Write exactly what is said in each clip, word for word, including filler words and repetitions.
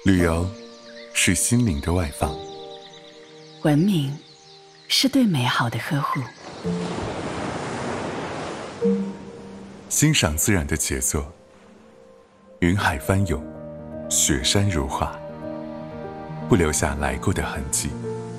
旅游是心灵的外放， 文明是对美好的呵护， 欣赏自然的杰作，云海翻涌，雪山如画，不留下来过的痕迹。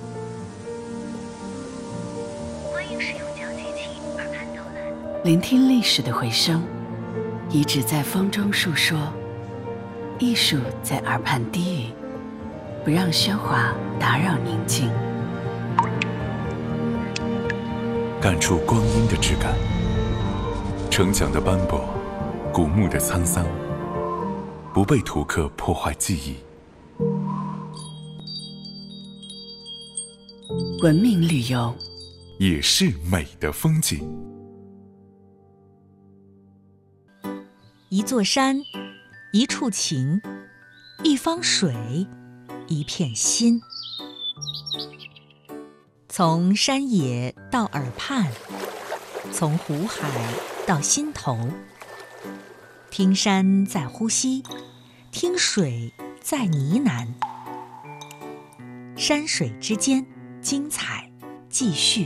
欢迎使用交际器耳畔导览，聆听历史的回声，遗址在风中述说，艺术在耳畔低语，不让喧哗打扰宁静， 感触光阴的质感，城墙的斑驳，古墓的沧桑，不被图刻破坏记忆。 文明旅游也是美的风景。 一座山，一处情，一方水，一片心。从山野到耳畔，从湖海到心头，听山在呼吸，听水在呢喃，山水之间，精彩继续。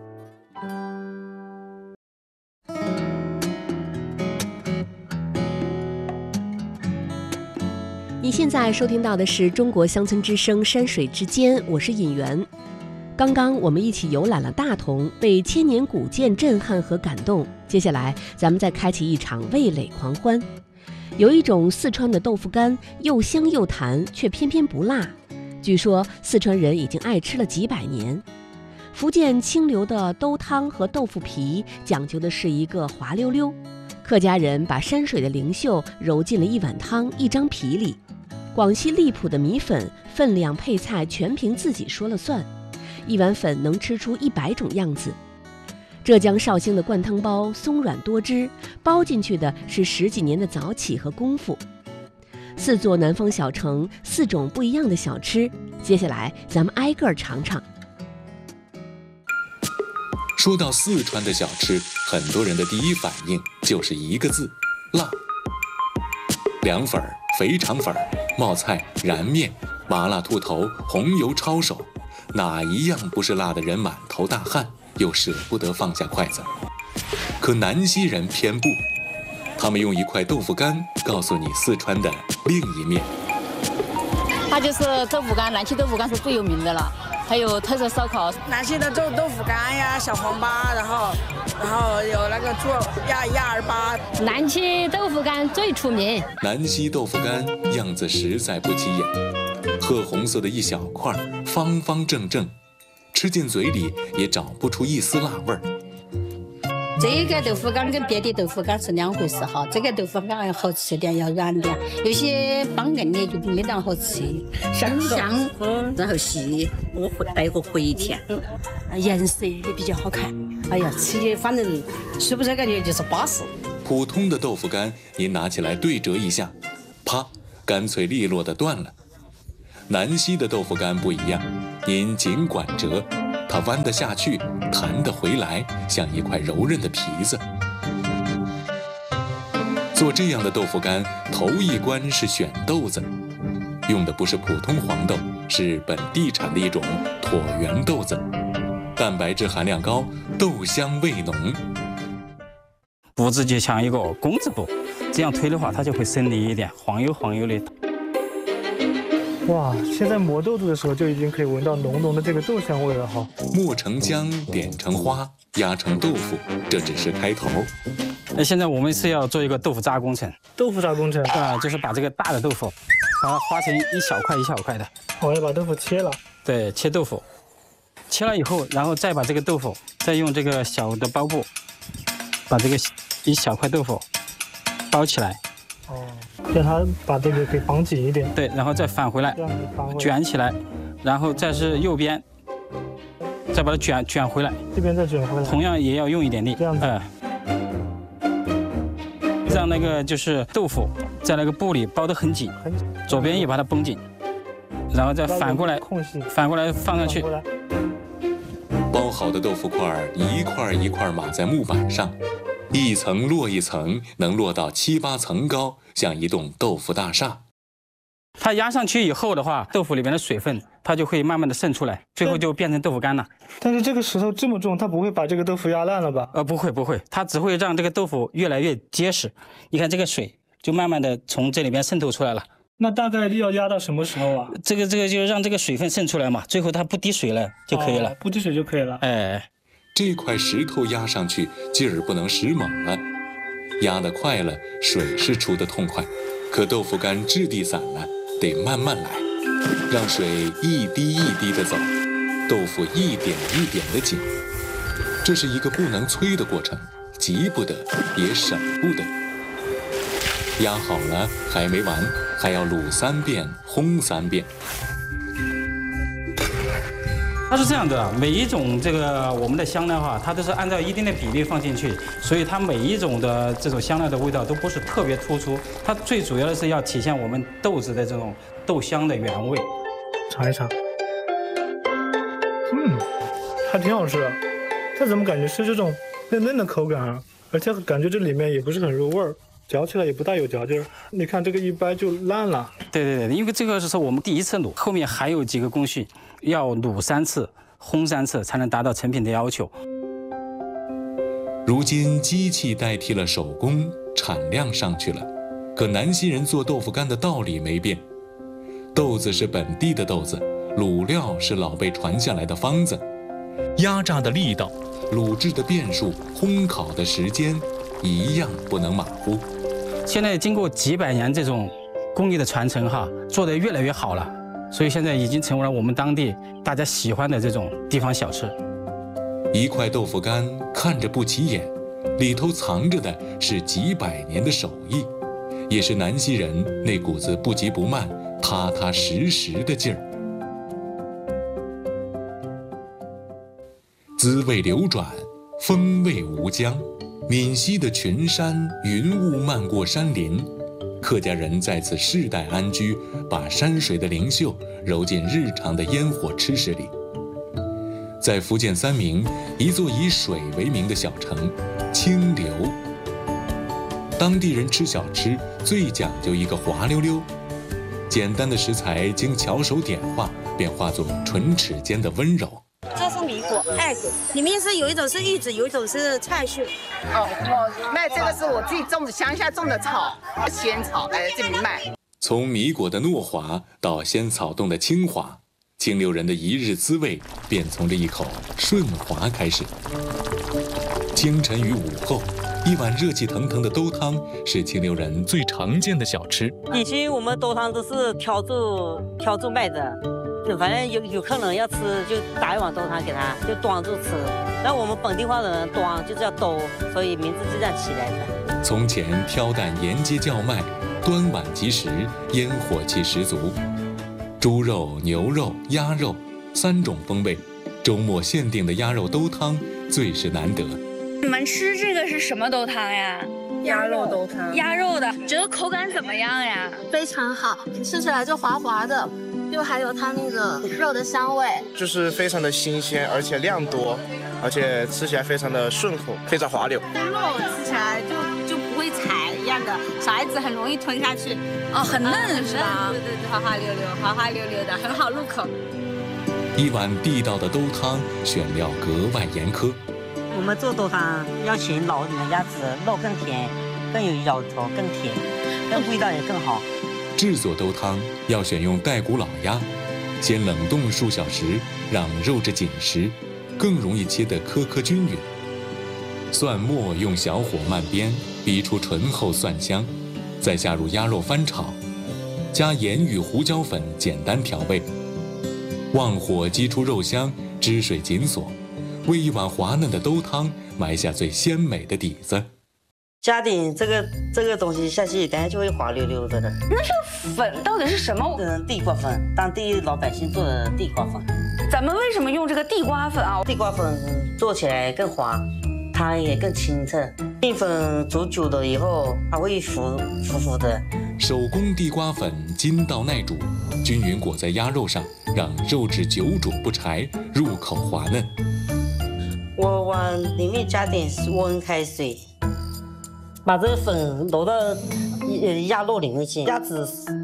你现在收听到的是中国乡村之声山水之间，我是尹媛。刚刚我们一起游览了大同，被千年古建震撼和感动。接下来咱们再开启一场味蕾狂欢。有一种四川的豆腐干，又香又弹，却偏偏不辣。据说四川人已经爱吃了几百年。福建清流的兜汤和豆腐皮讲究的是一个滑溜溜，客家人把山水的灵秀揉进了一碗汤一张皮里。广西荔浦的米粉分量配菜全凭自己说了算，一碗粉能吃出一百种样子。浙江绍兴的灌汤包松软多汁，包进去的是十几年的早起和功夫。四座南方小城，四种不一样的小吃，接下来咱们挨个尝尝。 说到四川的小吃，很多人的第一反应就是一个字：辣。凉粉、肥肠粉、冒菜、燃面、麻辣兔头、红油抄手，哪一样不是辣得人满头大汗，又舍不得放下筷子？可南溪人偏不，他们用一块豆腐干告诉你四川的另一面。 它就是豆腐干，南溪豆腐干是最有名的了。还有特色烧烤， 南溪的豆豆腐干呀，小黄粑，然后，然后有那个猪鸭鸭儿粑。 南溪豆腐干最出名。 南溪豆腐干样子实在不起眼，褐红色的一小块，方方正正，吃进嘴里也找不出一丝辣味儿。 这个豆腐干跟别的豆腐干是两回事哈，这个豆腐干要好吃点，要软点，有些帮硬的就没那么好吃。香香，然后细，我会带个回甜，颜色也比较好看。哎呀，吃的反正是不是感觉就是巴适。 普通的豆腐干，您拿起来对折一下，啪，干脆利落的断了。南溪的豆腐干不一样，您尽管折，它弯得下去，弹得回来，像一块柔韧的皮子。做这样的豆腐干，头一关是选豆子，用的不是普通黄豆，是本地产的一种椭圆豆子，蛋白质含量高，豆香味浓。 布子就像一个工字布，这样推的话，它就会省力一点，晃悠晃悠的。 哇，现在磨豆子的时候就已经可以闻到浓浓的这个豆香味了哈。 磨成浆，点成花，压成豆腐，这只是开头。 那现在我们是要做一个豆腐渣工程。 豆腐渣工程啊、呃，就是把这个大的豆腐，把它划成一小块一小块的。 我要把豆腐切了。对， 切豆腐，切了以后，然后再把这个豆腐，再用这个小的包布，把这个一小块豆腐包起来。 哦。让它把这个给绑紧一点， 对，然后再返回来，卷起来，然后再是右边，再把它卷卷回来， 这边再卷回来， 同样也要用一点力， 这样子， 嗯，让那个就是豆腐在那个布里包得很紧，很紧，左边也把它绷紧，然后再反过来，反过来放上去。 包好的豆腐块一块一块码在木板上。一层落一层，能落到七八层高，像一栋豆腐大厦。 它压上去以后的话，豆腐里面的水分它就会慢慢的渗出来，最后就变成豆腐干了。 但是这个石头这么重，它不会把这个豆腐压烂了吧？ 呃，不会不会，它只会让这个豆腐越来越结实。你看这个水就慢慢的从这里边渗透出来了。 那大概要压到什么时候啊？ 这个这个就是让这个水分渗出来嘛，最后它不滴水了就可以了。 哦、不滴水就可以了。 哎， 这块石头压上去劲儿不能使猛了，压得快了，水是出得痛快，可豆腐干质地散了，得慢慢来，让水一滴一滴的走，豆腐一点一点的紧。这是一个不能催的过程，急不得也省不得。压好了还没完，还要卤三遍，烘三遍。 它是这样的，每一种这个我们的香料哈，它都是按照一定的比例放进去，所以它每一种的这种香料的味道都不是特别突出，它最主要的是要体现我们豆子的这种豆香的原味。 尝一尝，嗯，还挺好吃的。它怎么感觉是这种嫩嫩的口感啊？而且感觉这里面也不是很入味儿。嚼起来也不大有嚼劲儿，你看这个一掰就烂了。 对对对，因为这个是我们第一次卤，后面还有几个工序，要卤三次、烘三次才能达到成品的要求。 如今机器代替了手工，产量上去了，可南溪人做豆腐干的道理没变，豆子是本地的豆子，卤料是老辈传下来的方子，压榨的力道、卤制的变数、烘烤的时间，一样不能马虎。 现在经过几百年这种工艺的传承哈，做得越来越好了，所以现在已经成为了我们当地大家喜欢的这种地方小吃。 一块豆腐干看着不起眼，里头藏着的是几百年的手艺，也是南溪人那股子不急不慢、踏踏实实的劲儿。滋味流转，风味无疆。闽西的群山云雾漫过山林，客家人在此世代安居，把山水的灵秀揉进日常的烟火吃食里。在福建三明，一座以水为名的小城清流，当地人吃小吃最讲究一个滑溜溜，简单的食材经巧手点化，便化作唇齿间的温柔。 这是米果、艾果，里面是有一种是玉子，有一种是菜树。 哦，我卖这个是我自己种的，乡下种的草，仙草来这里卖。 从米果的糯滑到仙草冻的清滑，清流人的一日滋味便从这一口顺滑开始。清晨与午后，一碗热气腾腾的豆汤是清流人最常见的小吃。 以前我们豆汤都是挑住挑住卖的。反正有有客人要吃，就打一碗豆汤给他，就端着吃。那我们本地话的人端就叫兜，所以名字就这样起来的。 从前挑担沿街叫卖，端碗即食，烟火气十足。猪肉、牛肉、鸭肉三种风味，周末限定的鸭肉兜汤最是难得。 你们吃这个是什么兜汤呀？ 鸭肉兜汤。 鸭肉的，觉得口感怎么样呀？ 非常好，吃起来就滑滑的。就还有它那个肉的香味， 就是非常的新鲜，而且量多，而且吃起来非常的顺口，非常滑溜。 肉吃起来就就不会柴一样的，小孩子很容易吞下去。 哦，很嫩、嗯、是吧？ 对对对，滑滑溜溜，滑滑溜溜的，很好入口。 一碗地道的兜汤，选料格外严苛。 我们做兜汤要选老的鸭子，肉更甜，更有咬头，更甜，更味道也更好。 制作兜汤要选用带骨老鸭，先冷冻数小时，让肉质紧实，更容易切得颗颗均匀。蒜末用小火慢煸，逼出醇厚蒜香，再下入鸭肉翻炒，加盐与胡椒粉简单调味，旺火激出肉香，汁水紧锁，为一碗滑嫩的兜汤埋下最鲜美的底子。 加点这个这个东西下去，等下就会滑溜溜的了。 那这个粉到底是什么？ 嗯，地瓜粉，当地老百姓做的地瓜粉。 咱们为什么用这个地瓜粉啊？ 地瓜粉做起来更滑，汤也更清澈。面粉煮久了以后，它会浮浮浮的。 手工地瓜粉筋道耐煮，均匀裹在鸭肉上，让肉质久煮不柴，入口滑嫩。 我往里面加点温开水。把这个粉揉到鸭肉里面去，鸭子跟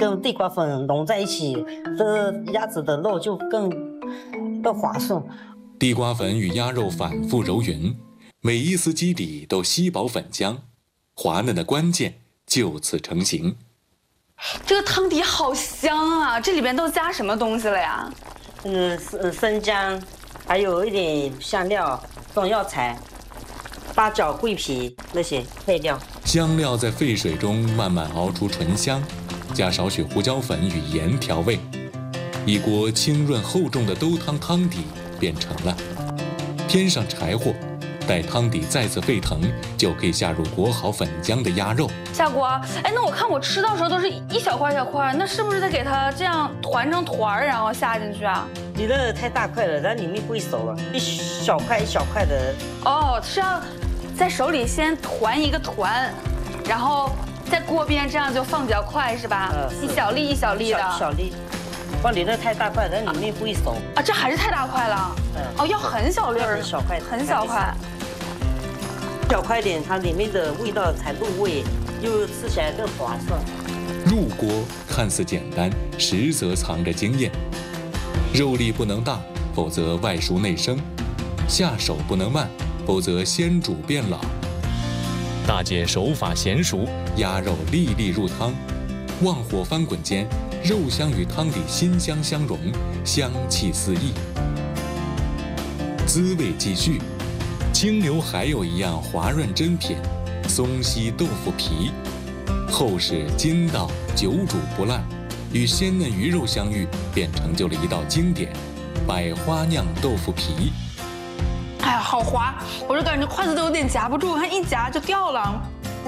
跟地瓜粉融在一起，这鸭子的肉就更更滑顺。 地瓜粉与鸭肉反复揉匀，每一丝肌理都吸饱粉浆，滑嫩的关键就此成型。 这个汤底好香啊！这里边都加什么东西了呀？ 嗯，生生姜，还有一点香料、中药材、八角、桂皮那些配料。 香料在沸水中慢慢熬出醇香，加少许胡椒粉与盐调味，一锅清润厚重的兜汤汤底变成了。添上柴火，待汤底再次沸腾，就可以下入裹好粉浆的鸭肉。 下锅，哎，那我看我吃到的时候都是一小块小块，那是不是得给它这样团成团儿，然后下进去啊？ 你那太大块了，它里面不会熟啊，一小块一小块的。 哦，是要在手里先团一个团，然后在锅边这样就放比较快是吧？ 嗯， 一小粒一小粒的。 小小粒。哇，你那太大块，它里面不会熟啊！这还是太大块了。 嗯。 哦，要很小粒儿， 小块， 很小块。 小块点，它里面的味道才入味，又吃起来更滑顺。 入锅看似简单，实则藏着经验。肉粒不能大，否则外熟内生；下手不能慢，否则先煮变老。大姐手法娴熟，鸭肉粒粒入汤，旺火翻滚间，肉香与汤底馨香相融，香气四溢。滋味继续，清流还有一样滑润珍品——松溪豆腐皮，厚实筋道，久煮不烂，与鲜嫩鱼肉相遇，便成就了一道经典——百花酿豆腐皮。 哎呀，好滑！我就感觉筷子都有点夹不住，看一夹就掉了。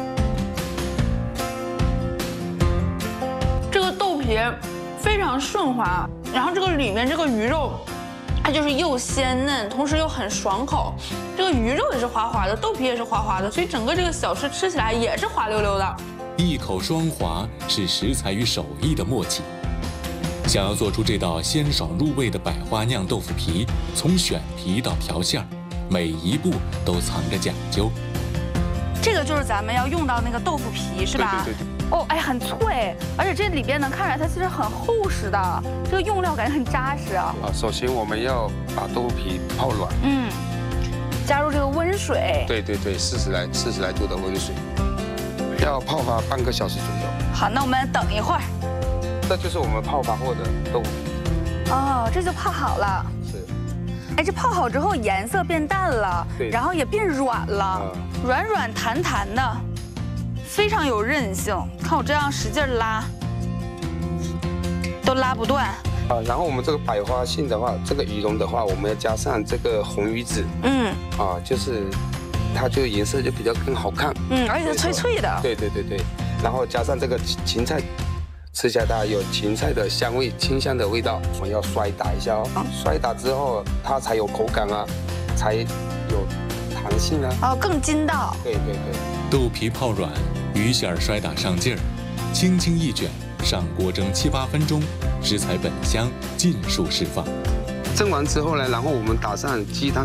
这个豆皮非常顺滑，然后这个里面这个鱼肉，它就是又鲜嫩，同时又很爽口。这个鱼肉也是滑滑的，豆皮也是滑滑的，所以整个这个小吃吃起来也是滑溜溜的。 一口双滑是食材与手艺的默契。想要做出这道鲜爽入味的百花酿豆腐皮，从选皮到调馅儿，每一步都藏着讲究。 这个就是咱们要用到那个豆腐皮是吧？ 对对对。 哦，哎，很脆，而且这里边能看出来它其实很厚实的，这个用料感觉很扎实啊。 啊，首先我们要把豆腐皮泡软。 嗯。加入这个温水。 对对对，四十来四十来度的温水，要泡发半个小时左右。 好，那我们等一会儿。 这就是我们泡发后的豆腐皮。 哦，这就泡好了。 是。 哎，这泡好之后颜色变淡了， 对， 然后也变软了，嗯、软软弹弹的，非常有韧性。看我这样使劲拉，都拉不断。 啊，然后我们这个百花杏的话，这个羽绒的话，我们要加上这个红鱼子。嗯。啊，就是它就颜色就比较更好看。 嗯，而且是脆脆的。 对对对对，然后加上这个芹菜。吃起来它有芹菜的香味，清香的味道。我们要摔打一下哦，摔打之后它才有口感啊，才有弹性啊。 哦，更筋道。 对对对。 豆皮泡软，鱼馅儿摔打上劲儿，轻轻一卷，上锅蒸七八分钟，食材本香尽数释放。 蒸完之后呢，然后我们打上鸡汤